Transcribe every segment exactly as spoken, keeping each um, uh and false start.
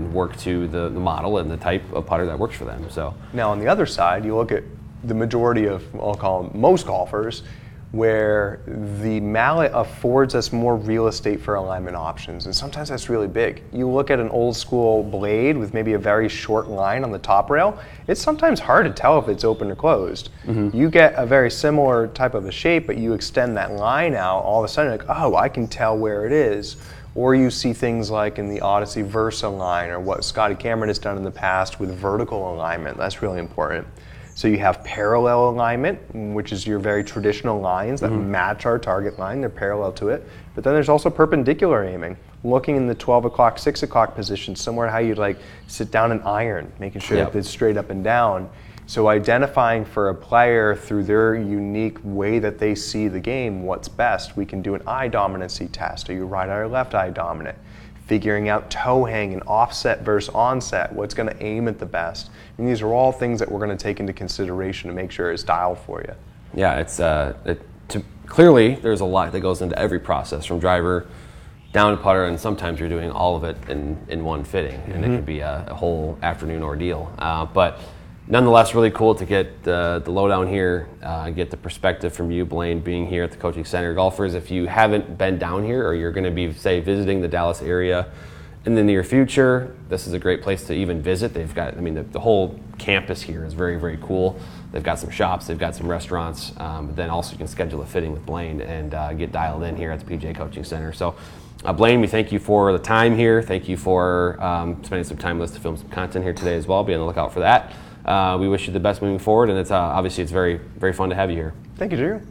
and work to the, the model and the type of putter that works for them. So now on the other side, you look at the majority of, I'll call them most golfers, where the mallet affords us more real estate for alignment options, and sometimes that's really big. You look at an old school blade with maybe a very short line on the top rail, it's sometimes hard to tell if it's open or closed. Mm-hmm. You get a very similar type of a shape, but you extend that line out, all of a sudden like, oh, I can tell where it is. Or you see things like in the Odyssey Versa line, or what Scotty Cameron has done in the past with vertical alignment. That's really important. So you have parallel alignment, which is your very traditional lines that mm-hmm. match our target line. They're parallel to it. But then there's also perpendicular aiming, looking in the twelve o'clock, six o'clock position, somewhere how you'd like sit down and iron, making sure yep. that it's straight up and down. So identifying for a player through their unique way that they see the game what's best. We can do an eye dominancy test. Are you right eye or left eye dominant? Figuring out toe hang and offset versus onset, what's going to aim at the best. And these are all things that we're going to take into consideration to make sure it's dialed for you. Yeah, it's uh, it, to, clearly there's a lot that goes into every process, from driver down to putter, and sometimes you're doing all of it in, in one fitting, mm-hmm. and it could be a, a whole afternoon ordeal. Uh, but nonetheless, really cool to get uh, the lowdown here, uh, get the perspective from you, Blaine, being here at the Coaching Center. Golfers, if you haven't been down here, or you're going to be, say, visiting the Dallas area in the near future, this is a great place to even visit. They've got, I mean, the, the whole campus here is very, very cool. They've got some shops, they've got some restaurants, um, but then also you can schedule a fitting with Blaine and uh, get dialed in here at the P G A Coaching Center. So, uh, Blaine, we thank you for the time here. Thank you for um, spending some time with us to film some content here today as well. Be on the lookout for that. Uh, we wish you the best moving forward, and it's uh, obviously it's very, very fun to have you here. Thank you, Drew.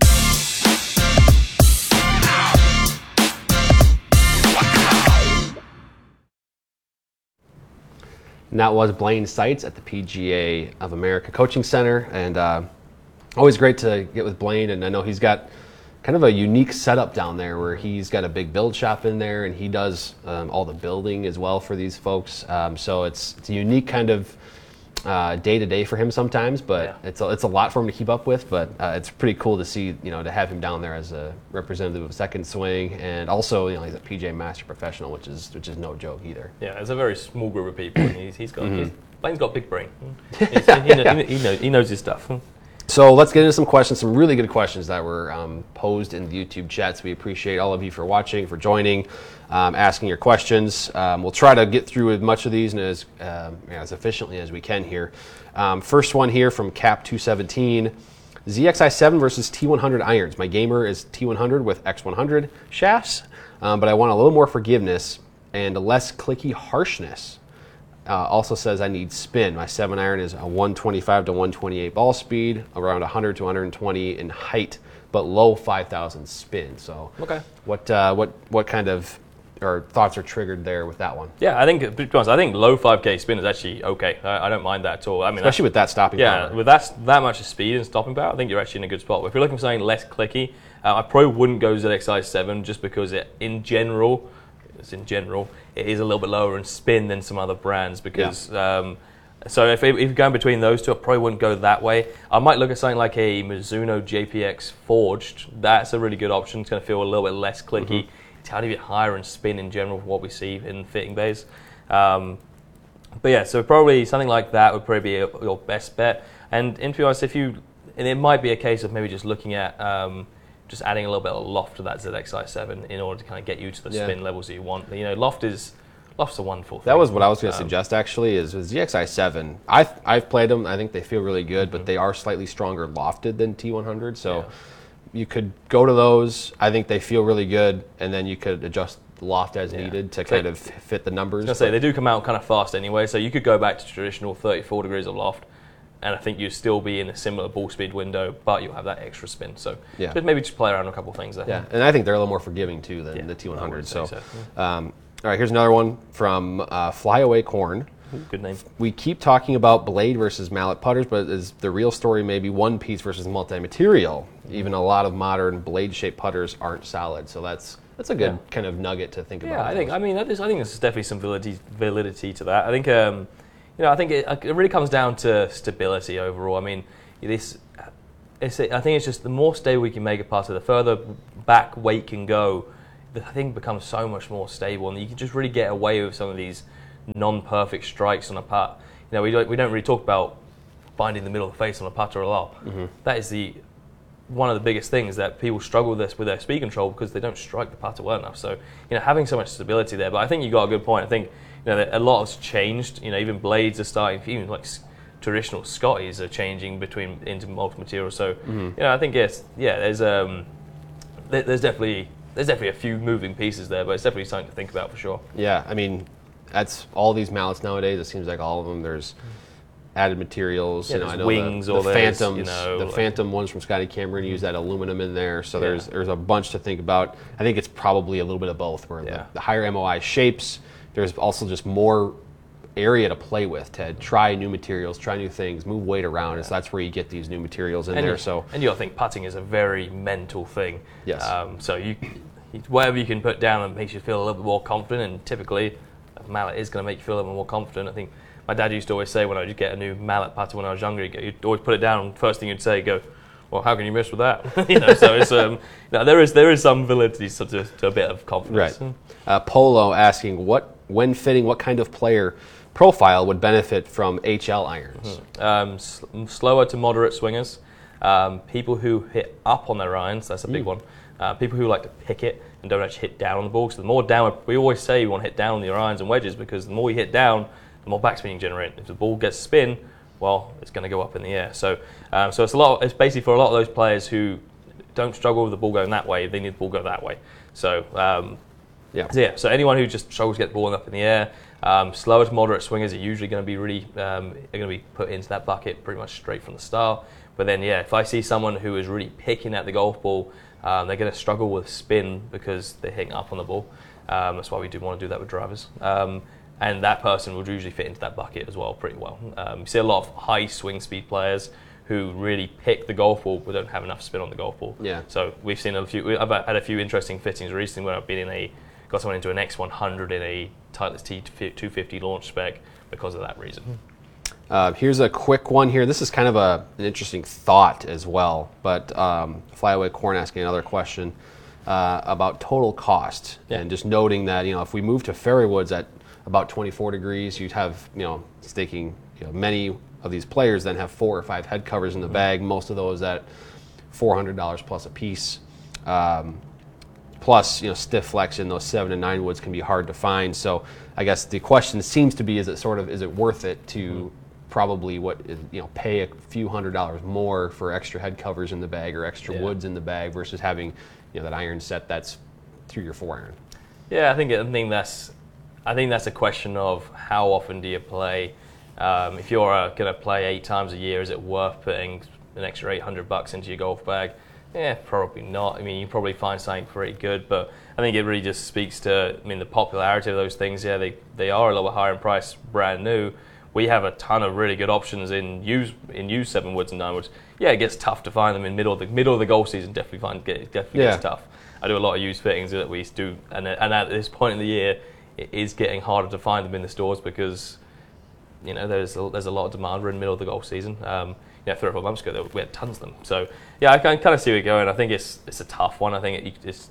And that was Blaine Seitz at the P G A of America Coaching Center, and uh, always great to get with Blaine. And I know he's got kind of a unique setup down there, where he's got a big build shop in there, and he does um, all the building as well for these folks. Um, so it's, it's a unique kind of uh, day to day for him sometimes, but yeah. it's a, it's a lot for him to keep up with. But uh, it's pretty cool to see, you know, to have him down there as a representative of Second Swing, and also, you know, he's a P G A Master Professional, which is which is no joke either. Yeah, it's a very small group of people, and he's, he's got mm-hmm. he's, Blaine's got a big brain. He's, he, know, he, knows, he knows his stuff. So let's get into some questions, some really good questions that were um, posed in the YouTube chats. We appreciate all of you for watching, for joining, um, asking your questions. Um, we'll try to get through as much of these and as um, as efficiently as we can here. Um, first one here from Cap two seventeen. Z X I seven versus T one hundred irons. My gamer is T one hundred with X one hundred shafts, um, but I want a little more forgiveness and less clicky harshness. Uh, also says I need spin. My seven iron is a one twenty-five to one twenty-eight ball speed, around one hundred to one twenty in height, but low five thousand spin. So, okay, what uh, what what kind of or thoughts are triggered there with that one? Yeah, I think to be honest, I think low five K spin is actually okay. I, I don't mind that at all. I mean, especially with that stopping yeah, power. with that that much speed and stopping power, I think you're actually in a good spot. But if you're looking for something less clicky, uh, I probably wouldn't go Z X I seven just because it, in general. In general, it is a little bit lower in spin than some other brands because yeah. um, so if, if you're going between those two, I probably wouldn't go that way. I might look at something like a Mizuno J P X Forged. That's a really good option. It's going to feel a little bit less clicky. Mm-hmm. It's a tiny bit higher in spin in general for what we see in fitting bays. Um, but yeah, so probably something like that would probably be a, your best bet. And, and to be honest, if you, and it might be a case of maybe just looking at um, just adding a little bit of loft to that Z X I seven in order to kind of get you to the yeah. spin levels that you want. You know, loft is loft's a wonderful thing. That was what I was going to um, suggest actually. Is with Z X I seven. I've I've played them. I think they feel really good, mm-hmm. but they are slightly stronger lofted than T one hundred. So yeah. you could go to those. I think they feel really good, and then you could adjust the loft as yeah. needed to so kind of fit the numbers. I was going to say they do come out kind of fast anyway, so you could go back to traditional thirty-four degrees of loft. And I think you'd still be in a similar ball speed window, but you'll have that extra spin. So yeah. just maybe just play around a couple of things there. Yeah, and I think they're a little more forgiving too than yeah, the T one hundred. So, so. Yeah. Um, all right, here's another one from uh, Flyaway Corn. Good name. We keep talking about blade versus mallet putters, but is the real story maybe one piece versus multi-material? Mm-hmm. Even a lot of modern blade-shaped putters aren't solid. So that's that's a good yeah. kind of nugget to think about. Yeah, I think. I mean, that is, I think there's definitely some validity validity to that. I think. Um, You know, I think it, it really comes down to stability overall. I mean, this, it's, I think it's just the more stable we can make a putter, the further back weight can go, the thing becomes so much more stable, and you can just really get away with some of these non-perfect strikes on a putt. You know, we don't we don't really talk about finding the middle of the face on a putter a lot. Mm-hmm. That is the one of the biggest things that people struggle with this with their speed control because they don't strike the putter well enough. So, you know, having so much stability there. But I think you got a good point. I think, you know, a lot has changed. You know, even blades are starting, even like traditional Scotties are changing between into multiple materials. So, mm-hmm. you know, I think yes, yeah, there's um, there, there's definitely there's definitely a few moving pieces there, but it's definitely something to think about for sure. Yeah, I mean, that's all these mallets nowadays. It seems like all of them. There's added materials, yeah, you know, I know wings the, or the Phantoms, you know, the like, Phantom ones from Scotty Cameron use that aluminum in there. So yeah. there's there's a bunch to think about. I think it's probably a little bit of both. Where yeah. the, the higher M O I shapes, there's also just more area to play with, to try new materials, try new things, move weight around, yeah. and so that's where you get these new materials in and there. You, so and you got to think putting is a very mental thing. Yes. Um, so you, whatever you can put down that makes you feel a little bit more confident, and typically a mallet is going to make you feel a little more confident. I think my dad used to always say when I would get a new mallet putter when I was younger, he'd always put it down, and first thing he'd say, go, well, how can you miss with that? you know, so it's, um, you know, there is there is some validity to, to, to a bit of confidence. Right. Uh, Polo asking, what when fitting, what kind of player profile would benefit from H L irons? Mm-hmm. Um, sl- slower to moderate swingers, um, people who hit up on their irons, that's a big mm. one. Uh, people who like to pick it and don't actually hit down on the ball. So the more down, we always say you want to hit down on your irons and wedges because the more you hit down, the more backspin you can generate. If the ball gets spin, well, it's going to go up in the air. So, um, so it's a lot. It's basically for a lot of those players who don't struggle with the ball going that way. They need the ball go that way. So, um, yeah. So, yeah. So anyone who just struggles to get the ball up in the air, um, slower to moderate swingers are usually going to be really um, are going to be put into that bucket pretty much straight from the start. But then, yeah, if I see someone who is really picking at the golf ball, um, they're going to struggle with spin because they're hitting up on the ball. Um, that's why we do want to do that with drivers. Um, and that person would usually fit into that bucket as well pretty well. Um, you see a lot of high swing speed players who really pick the golf ball but don't have enough spin on the golf ball. Yeah. So we've seen a few. I've had a few interesting fittings recently where I've been in a got someone into an X one hundred in a Titleist T two fifty launch spec because of that reason. Uh, here's a quick one here. This is kind of a, an interesting thought as well, but um, Flyaway Corn asking another question uh, about total cost, yeah. and just noting that, you know, if we move to fairway woods at about twenty-four degrees, you'd have, you know, staking, you know, many of these players then have four or five head covers in the bag, most of those at four hundred dollars plus a piece. Um, plus, you know, stiff flex in those seven and nine woods can be hard to find. So I guess the question seems to be, is it sort of, is it worth it to mm-hmm. probably what, you know, pay a few hundred dollars more for extra head covers in the bag or extra yeah. woods in the bag versus having, you know, that iron set that's through your four iron? Yeah, I think I think that's I think that's a question of how often do you play. Um, if you're uh, going to play eight times a year, is it worth putting an extra eight hundred bucks into your golf bag? Yeah, probably not. I mean, you probably find something pretty good, but I think it really just speaks to, I mean, the popularity of those things. Yeah, they, they are a little bit higher in price, brand new. We have a ton of really good options in used in used seven woods and nine woods. Yeah, it gets tough to find them in middle of the middle of the golf season. Definitely find it definitely yeah. gets tough. I do a lot of used fittings that we do, and and at this point in the year, it is getting harder to find them in the stores because, you know, there's a, there's a lot of demand. We're in the middle of the golf season. Um, yeah, three or four months ago, we had tons of them. So yeah, I can kind of see where you're going. I think it's it's a tough one. I think it, it's,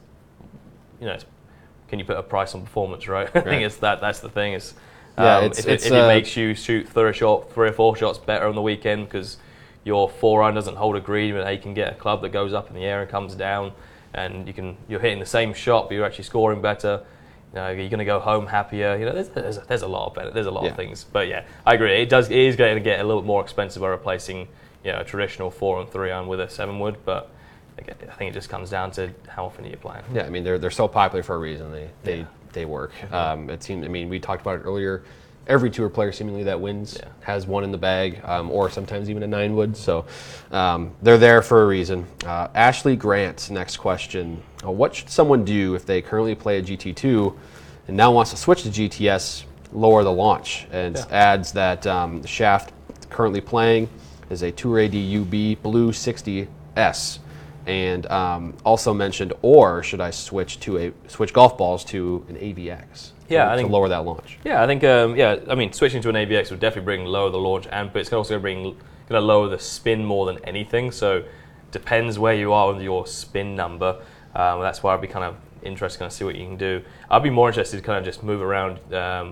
you know, it's, can you put a price on performance, right? I right. think it's that. That's the thing. Is yeah, um, it's, if, it's, it, if uh, it makes you shoot three or, shot, three or four shots better on the weekend because your four iron doesn't hold a green, but you can get a club that goes up in the air and comes down, and you can you're hitting the same shot, but you're actually scoring better. You know, you're going to go home happier. You know, there's there's a, there's a lot of benefit, there's a lot yeah. of things. But yeah, I agree. It does it is going to get a little bit more expensive by replacing, you know, a traditional four and three iron with a seven wood. But again, I think it just comes down to how often are you playing. Yeah, I mean they're they're so popular for a reason. They they yeah. they work. Um, it seems. I mean, we talked about it earlier. Every tour player seemingly that wins yeah. has one in the bag, um, or sometimes even a nine wood. So um, they're there for a reason. Uh, Ashley Grant's next question: uh, what should someone do if they currently play a G T two and now wants to switch to G T S, lower the launch? And yeah. adds that um, the shaft currently playing is a Tour A D U B Blue sixty S, and um, also mentioned, or should I switch to a switch golf balls to an A V X? Yeah, to, I think, to lower that launch. Yeah, I think um, yeah, I mean switching to an A V X would definitely bring lower the launch, and but it's also going to bring going to lower the spin more than anything. So depends where you are with your spin number. Um, that's why I'd be kind of interested to kind of see what you can do. I'd be more interested to kind of just move around um,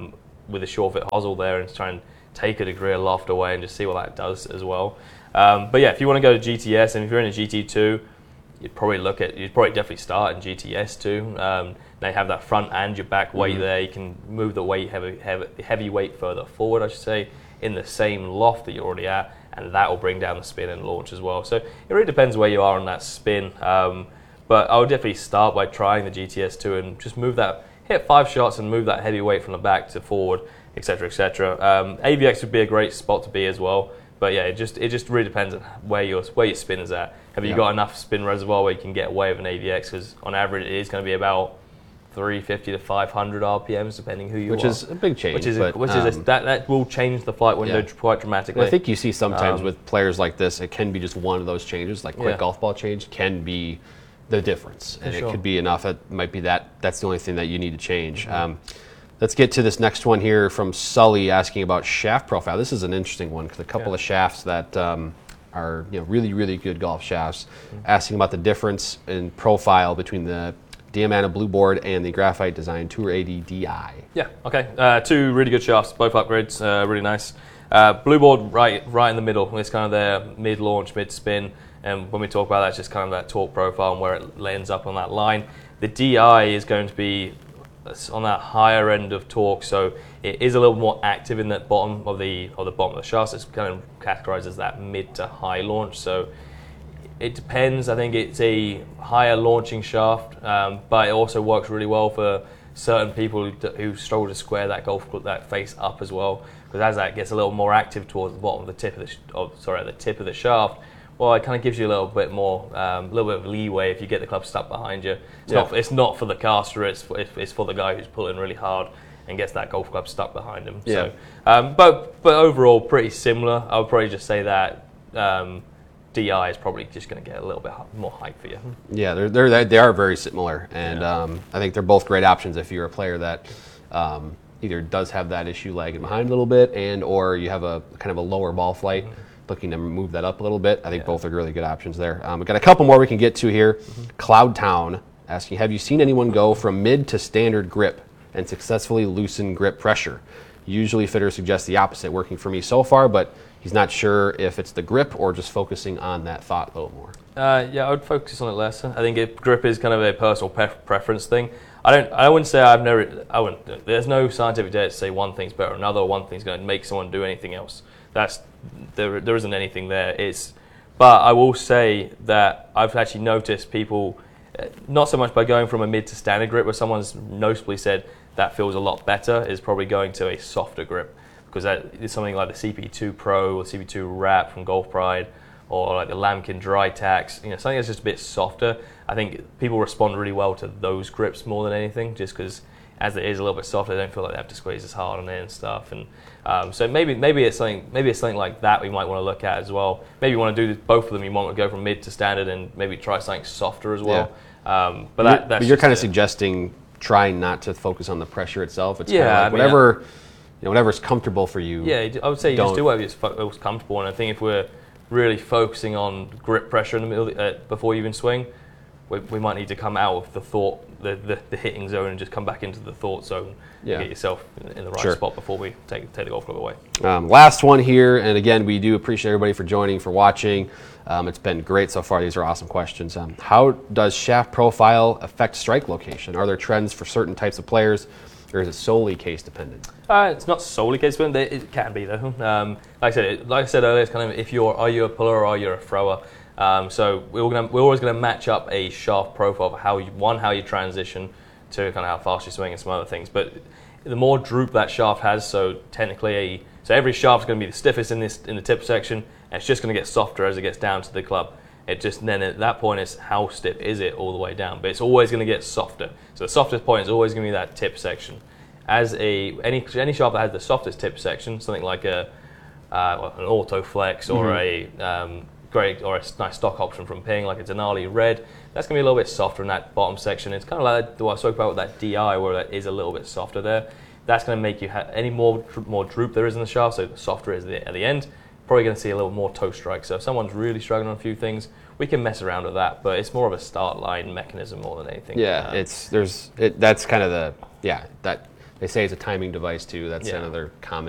with a short fit hosel there and try and take a degree of loft away and just see what that does as well. Um, but yeah, if you want to go to G T S, and if you're in a G T two, you'd probably look at, you'd probably definitely start in G T S two. Um, they have that front and your back weight mm-hmm. there. You can move the weight, heavy, heavy, heavy weight further forward, I should say, in the same loft that you're already at, and that will bring down the spin and launch as well. So it really depends where you are on that spin. Um, but I would definitely start by trying the G T S two and just move that, hit five shots and move that heavy weight from the back to forward, et cetera, et cetera. Um, A V X would be a great spot to be as well. But yeah, it just it just really depends on where your where your spin is at. Have you yeah. got enough spin reservoir where you can get away with an A V X? Because on average, it is going to be about three fifty to five hundred R P Ms, depending who you which are. Which is a big change. Which is but, which um, is a, that that will change the flight window yeah. quite dramatically. I think you see sometimes um, with players like this, it can be just one of those changes, like quick yeah. golf ball change can be the difference, and sure. it could be enough. It might be that that's the only thing that you need to change. Mm-hmm. Um, let's get to this next one here from Sully asking about shaft profile. This is an interesting one because a couple yeah. of shafts that um, are you know really really good golf shafts, mm-hmm. asking about the difference in profile between the Diamana Blue Board and the Graphite Design Tour eighty D I. Yeah, okay. Uh, two really good shafts, both upgrades, uh, really nice. Uh, Blue Board right right in the middle. It's kind of their mid-launch, mid-spin. And when we talk about that, it's just kind of that torque profile and where it ends up on that line. The D I is going to be on that higher end of torque, so it is a little more active in that bottom of the of the bottom of the shaft. So it's kind of categorized as that mid to high launch. So it depends. I think it's a higher launching shaft, um, but it also works really well for certain people who, who struggle to square that golf club, that face up as well. Because as that gets a little more active towards the bottom of the tip of the sh- of, sorry, the tip of the shaft, well, it kind of gives you a little bit more, um, a little bit of leeway if you get the club stuck behind you. It's yeah. not it's not for the caster. It's for, it's for the guy who's pulling really hard and gets that golf club stuck behind him. Yeah. So, um, but but overall pretty similar. I would probably just say that. Um, D I is probably just going to get a little bit more hype for you. Yeah, they're, they're, they are very similar, and yeah. um, I think they're both great options if you're a player that um, either does have that issue lagging behind a little bit, and or you have a kind of a lower ball flight, mm-hmm. looking to move that up a little bit. I think yeah. both are really good options there. Um, we've got a couple more we can get to here. Mm-hmm. Cloud Town asking, have you seen anyone go from mid to standard grip and successfully loosen grip pressure? Usually fitters suggest the opposite, working for me so far, but he's not sure if it's the grip or just focusing on that thought a little more. Uh, yeah, I would focus on it less. I think it, grip is kind of a personal pre- preference thing. I don't. I wouldn't say I've never. I wouldn't. There's no scientific data to say one thing's better than another. Or one thing's going to make someone do anything else. That's there. There isn't anything there. It's. But I will say that I've actually noticed people, not so much by going from a mid to standard grip, where someone's noticeably said that feels a lot better, is probably going to a softer grip. Because that is something like the C P two Pro or C P two Wrap from Golf Pride, or like the Lamkin Dry Tax, you know, something that's just a bit softer. I think people respond really well to those grips more than anything, just because as it is a little bit softer, they don't feel like they have to squeeze as hard on it and stuff. And um, so maybe maybe it's something maybe it's something like that we might want to look at as well. Maybe you want to do both of them. You want to go from mid to standard and maybe try something softer as well. Yeah. Um, but that, you're, that's but you're kind of it. suggesting trying not to focus on the pressure itself. It's yeah, kind of like I mean, whatever. You know, whatever's comfortable for you. Yeah, I would say you don't. just do whatever is comfortable. And I think if we're really focusing on grip pressure in the middle uh, before you even swing, we, we might need to come out of the thought, the, the, the hitting zone, and just come back into the thought zone yeah. and get yourself in, in the right sure. spot before we take take the golf club away. Um, last one here, and again, we do appreciate everybody for joining, for watching. Um, it's been great so far. These are awesome questions. Um, how does shaft profile affect strike location? Are there trends for certain types of players? Or is it solely case dependent? Uh, it's not solely case dependent. It can be though. Um, like I said, it, like I said earlier, it's kind of if you're are you a puller or are you a thrower. Um, so we're gonna we're always going to match up a shaft profile for how you one how you transition to kind of how fast you swing and some other things. But the more droop that shaft has, so technically, a, so every shaft is going to be the stiffest in this in the tip section, and it's just going to get softer as it gets down to the club. It just then at that point is how stiff is it all the way down, but it's always going to get softer. So the softest point is always going to be that tip section. As a any any shaft that has the softest tip section, something like a uh, an Auto Flex or mm-hmm. a um, great or a nice stock option from Ping, like a Denali Red, that's going to be a little bit softer in that bottom section. It's kind of like what I spoke about with that D I, where that is a little bit softer there. That's going to make you have any more more droop there is in the shaft, so the softer is the, at the end. Probably going to see a little more toe strike. So if someone's really struggling on a few things, we can mess around with that, but it's more of a start line mechanism more than anything. Yeah, um, it's there's it, that's kind of the yeah that They say it's a timing device too. That's Yeah. another common